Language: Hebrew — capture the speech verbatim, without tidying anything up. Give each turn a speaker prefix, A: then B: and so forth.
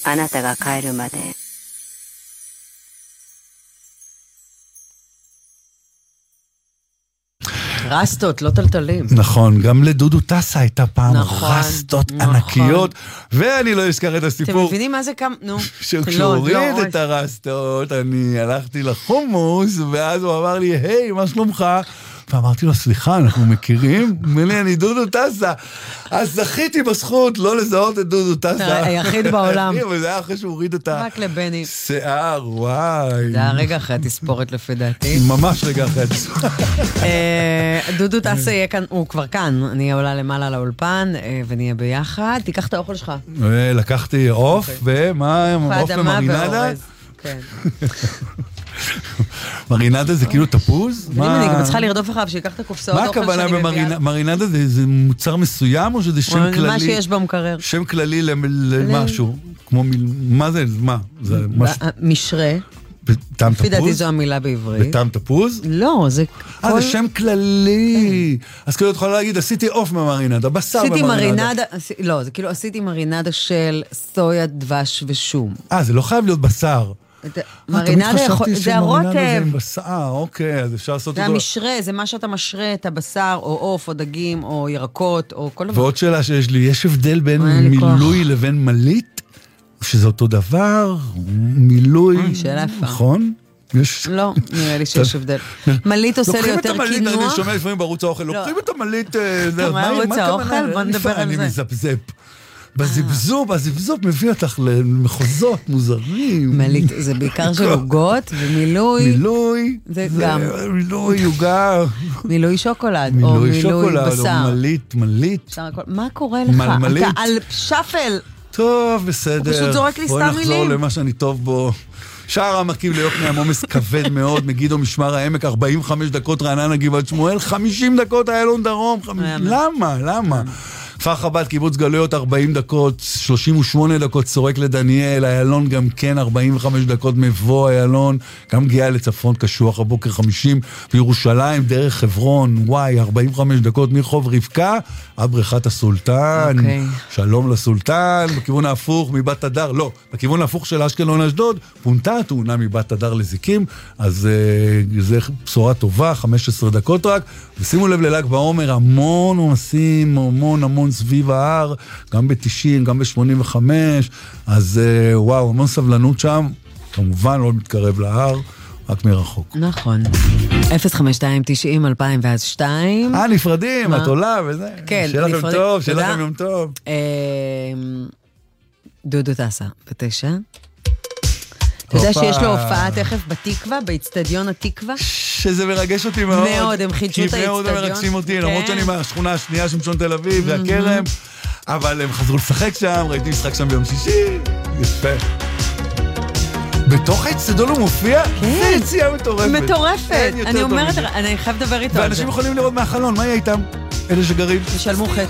A: あなたが帰るまで
B: רסטות, לא טלטלים.
C: נכון, גם לדודו טסה הייתה פעם
B: נכון,
C: רסטות
B: נכון.
C: ענקיות, ואני לא אזכר את הסיפור.
B: אתם מבינים מה זה כמה? נו.
C: שכשהוא
B: לא,
C: הוריד
B: לא,
C: את הרסטות, אני הלכתי לחומוס, ואז הוא אמר לי, היי, מה שלומך? ואמרתי לו, סליחה, אנחנו מכירים? מלי, אני דודו טסה. אז זכיתי בזכות לא לזהות את דודו טסה.
B: היחיד בעולם.
C: אבל זה היה אחרי שהוא הוריד את
B: רק לבני.
C: השיער, וואי.
B: זה היה רגע אחרי התספורת לפי דעתי.
C: ממש רגע אחרי התספורת.
B: דודו טסה יהיה כאן, הוא כבר כאן. אני אהיה עולה למעלה לאולפן, ונהיה ביחד. תיקח את האוכל שלך.
C: לקחתי עוף, ומה, עוף ומרינדה?
B: כן.
C: מרינדה זה כאילו תפוז?
B: אני גם צריכה לרדוף אחריו שיקח את הקופסאות אוכל שאני מביאה.
C: מה הכוונה במרינדה? זה מוצר מסוים או שזה שם כללי?
B: מה שיש במקרר.
C: שם כללי למשהו. כמו, מה זה? מה?
B: משרה.
C: בטעם תפוז?
B: לפי דעתי זו המילה בעברית.
C: בטעם תפוז?
B: לא, זה...
C: אה, זה שם כללי. אז כאילו את יכולה להגיד, עשיתי עוף ממרינדה, בשר במרינדה.
B: לא, זה כאילו עשיתי מרינדה של סויה, דבש ושום.
C: אה, זה לא חייב להיות בשר.
B: מרינדה יכול... זה הרוטב.
C: אה, אוקיי, אז אפשר לעשות אותו.
B: זה המשרה, זה מה שאתה משרה את הבשר, או עוף, או דגים, או ירקות, או כל דבר.
C: ועוד שאלה שיש לי, יש הבדל בין מילוי לבין מלית? שזה אותו דבר, מילוי...
B: שאלה יפה.
C: נכון?
B: לא, נראה לי שיש הבדל. מלית עושה לי יותר קינוח.
C: אני שומע לפעמים בערוץ האוכל, לוקחים את המלית...
B: מה ערוץ האוכל? בוא נדבר על זה.
C: אני מזבזב. בזבזוב, הזבזוב מביא אותך למחוזות מוזרים.
B: מלית, זה בעיקר של עוגות, ומילוי...
C: מילוי...
B: זה גם...
C: מילוי עוגה...
B: מילוי שוקולד, או מילוי בשר.
C: או מלית, מלית.
B: מה קורה לך? אתה על שפל.
C: טוב, בסדר.
B: הוא פשוט זורק לי סתם מילים.
C: בואי נחזור למה שאני טוב בו. שער העמקים ליוקנעם, עומס כבד מאוד, מגידו משמר העמק, ארבעים וחמש דקות רעננה גבעת שמואל, חמישים דקות איילון דרום. למה? למה? כפר חב"ד, קיבוץ גלויות, ארבעים דקות, שלושים ושמונה דקות, סורק לדניאל, איילון גם כן, ארבעים וחמש דקות, מבוא איילון, גם גאה לצפון, קשוח, הבוקר חמישים, בירושלים, דרך חברון, וואי, ארבעים וחמש דקות, מרחוב רבקה, עד בריכת הסולטן, okay. שלום לסולטן, בכיוון ההפוך, מבת הדר, לא, בכיוון ההפוך של אשקלון אשדוד, פונתה התאונה מבת הדר לזיקים, אז uh, זה בשורה טובה, חמש עשרה דקות רק, ושימו לב לל"ג בעומר, המון עומסים, המון המון סביב ההר, גם ב-תשעים, גם ב-שמונים וחמש, אז uh, וואו, המון סבלנות שם, כמובן לא מתקרב להר, רק מרחוק.
B: נכון. אפס חמש שתיים תשעים אלפיים ואז שתיים.
C: אה, נפרדים, את עולה וזה.
B: כן,
C: שיהיה לכם טוב, שיהיה לכם יום טוב.
B: דודו טסה, בתשע. אתה יודע שיש לו הופעה תכף בתקווה, באצטדיון התקווה?
C: שזה מרגש אותי מאוד.
B: מאוד, הם חידשו את האצטדיון.
C: כי מאוד מרגשים אותי, למרות שאני מהשכונה השנייה של שמשון תל אביב, והכרם, אבל הם חזרו לשחק שם, ראיתי משחק שם ביום שישי, יפה. בתוך האצטדיון הוא מופיע?
B: כן.
C: זה יציאה מטורפת.
B: מטורפת. אני אומרת, אני חייב לדבר איתו על זה.
C: ואנשים יכולים לראות מהחלון, מה יהיה איתם? אלה שגרים.
B: תשלמו חצי.